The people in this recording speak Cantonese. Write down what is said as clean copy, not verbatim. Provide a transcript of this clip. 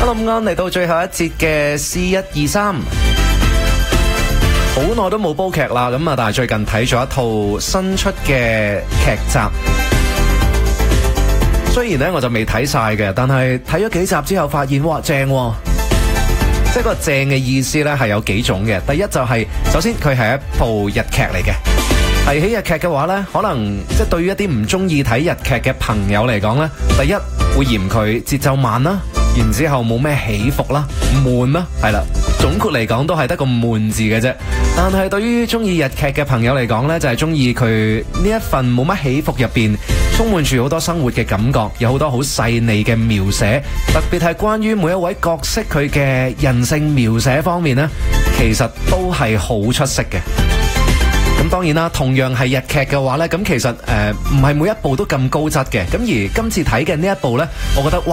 好啦，咁啱嚟到最後一節嘅 C123，好耐都冇煲劇啦，咁啊，但係最近睇咗一套新出嘅劇集。雖然咧我就未睇晒嘅，但係睇咗幾集之後發現，哇，正喎！即係個正嘅意思咧係有幾種嘅。第一就係首先佢係一部日劇嚟嘅。提起日劇嘅話咧，可能即係對於一啲唔中意睇日劇嘅朋友嚟講咧，第一會嫌佢節奏慢啦，然之後冇咩起伏啦，悶啦，係啦。總括嚟講都係得個悶字嘅啫。但係對於中意日劇嘅朋友嚟講咧，就係中意佢呢一份冇乜起伏入邊，充滿住好多生活嘅感覺，有好多好細膩嘅描寫，特別係關於每一位角色佢嘅人性描寫方面呢，其實都係好出色嘅。咁當然啦，同樣係日劇嘅話呢，咁其實唔係每一部都咁高質嘅。咁而今次睇嘅呢一部呢，我覺得哇